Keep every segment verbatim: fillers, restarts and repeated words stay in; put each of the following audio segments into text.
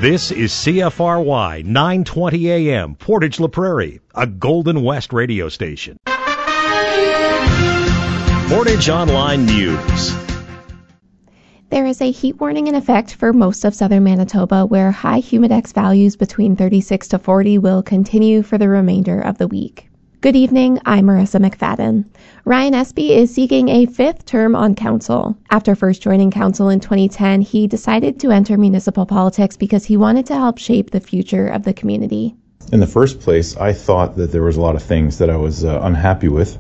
This is C F R Y nine twenty A M, Portage La Prairie, a Golden West radio station. Portage Online News. There is a heat warning in effect for most of southern Manitoba, where high humidex values between thirty-six to forty will continue for the remainder of the week. Good evening, I'm Marissa McFadden. Ryan Espy is seeking a fifth term on council. After first joining council in twenty ten, he decided to enter municipal politics because he wanted to help shape the future of the community. In the first place, I thought that there was a lot of things that I was uh, unhappy with,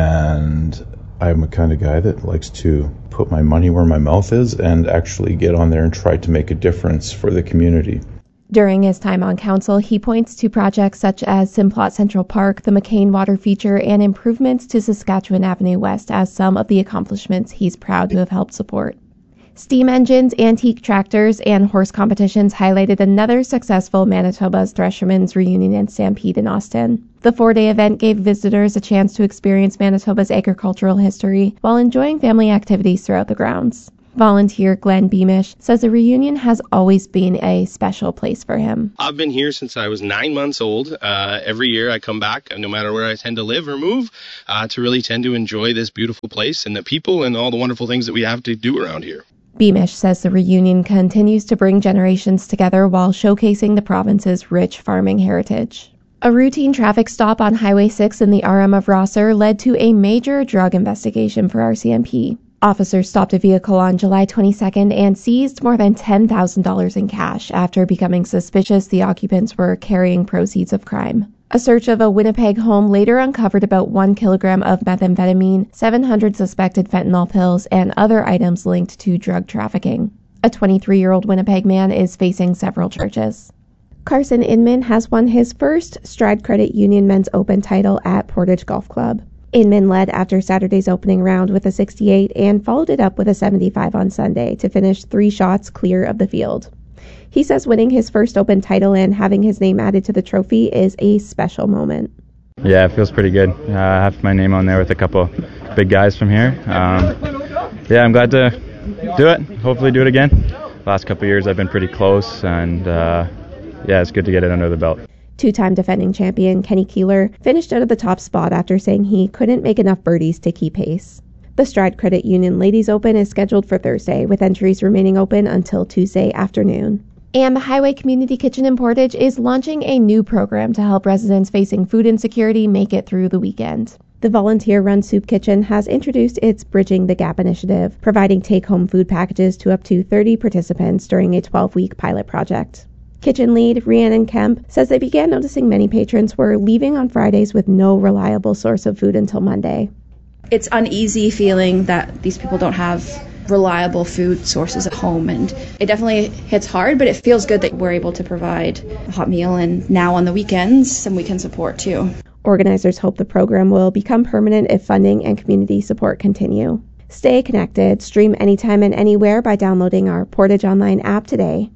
and I'm a kind of guy that likes to put my money where my mouth is and actually get on there and try to make a difference for the community. During his time on council, he points to projects such as Simplot Central Park, the McCain Water Feature, and improvements to Saskatchewan Avenue West as some of the accomplishments he's proud to have helped support. Steam engines, antique tractors, and horse competitions highlighted another successful Manitoba's Threshermen's Reunion and Stampede in Austin. The four-day event gave visitors a chance to experience Manitoba's agricultural history while enjoying family activities throughout the grounds. Volunteer Glenn Beamish says the reunion has always been a special place for him. I've been here since I was nine months old. Uh, every year I come back, no matter where I tend to live or move, uh, to really tend to enjoy this beautiful place and the people and all the wonderful things that we have to do around here. Beamish says the reunion continues to bring generations together while showcasing the province's rich farming heritage. A routine traffic stop on Highway six in the R M of Rosser led to a major drug investigation for R C M P. Officers stopped a vehicle on July twenty-second and seized more than ten thousand dollars in cash after becoming suspicious the occupants were carrying proceeds of crime. A search of a Winnipeg home later uncovered about one kilogram of methamphetamine, seven hundred suspected fentanyl pills, and other items linked to drug trafficking. A twenty-three-year-old Winnipeg man is facing several charges. Carson Inman has won his first Stride Credit Union Men's Open title at Portage Golf Club. Inman led after Saturday's opening round with a sixty-eight and followed it up with a seventy-five on Sunday to finish three shots clear of the field. He says winning his first Open title and having his name added to the trophy is a special moment. Yeah, it feels pretty good. Uh, I have my name on there with a couple big guys from here. Um, yeah, I'm glad to do it. Hopefully do it again. Last couple of years I've been pretty close, and uh, yeah, it's good to get it under the belt. Two-time defending champion Kenny Keeler finished out of the top spot after saying he couldn't make enough birdies to keep pace. The Stride Credit Union Ladies Open is scheduled for Thursday, with entries remaining open until Tuesday afternoon. And the Highway Community Kitchen in Portage is launching a new program to help residents facing food insecurity make it through the weekend. The volunteer-run soup kitchen has introduced its Bridging the Gap initiative, providing take-home food packages to up to thirty participants during a twelve-week pilot project. Kitchen lead Rhiannon Kemp says they began noticing many patrons were leaving on Fridays with no reliable source of food until Monday. It's uneasy feeling that these people don't have reliable food sources at home, and it definitely hits hard, but it feels good that we're able to provide a hot meal, and now on the weekends some weekend support too. Organizers hope the program will become permanent if funding and community support continue. Stay connected. Stream anytime and anywhere by downloading our Portage Online app today.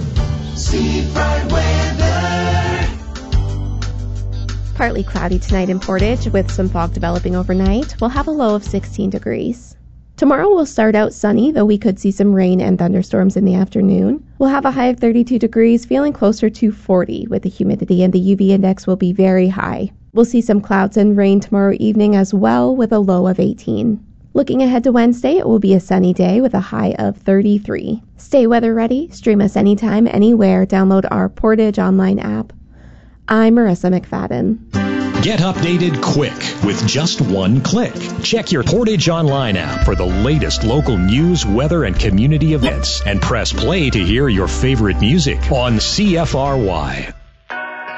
Partly cloudy tonight in Portage with some fog developing overnight. We'll have a low of sixteen degrees. Tomorrow will start out sunny, though we could see some rain and thunderstorms in the afternoon. We'll have a high of thirty-two degrees, feeling closer to forty with the humidity, and the U V index will be very high. We'll see some clouds and rain tomorrow evening as well, with a low of eighteen. Looking ahead to Wednesday, it will be a sunny day with a high of thirty-three. Stay weather ready. Stream us anytime, anywhere. Download our Portage Online app. I'm Marissa McFadden. Get updated quick with just one click. Check your Portage Online app for the latest local news, weather, and community events, and press play to hear your favorite music on C F R Y.